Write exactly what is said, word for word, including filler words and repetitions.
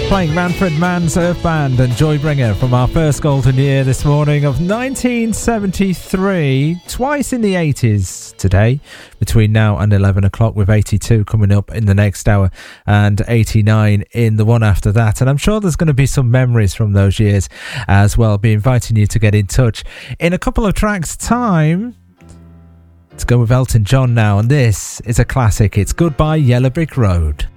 Playing Manfred Mann's Earth Band and Joybringer from our first golden year this morning of nineteen seventy-three, twice in the eighties today, between now and eleven o'clock, with eighty-two coming up in the next hour and eighty-nine in the one after that. And I'm sure there's going to be some memories from those years as well. I'll be inviting you to get in touch in a couple of tracks' time. Let's go with Elton John now, and this is a classic. It's Goodbye Yellow Brick Road.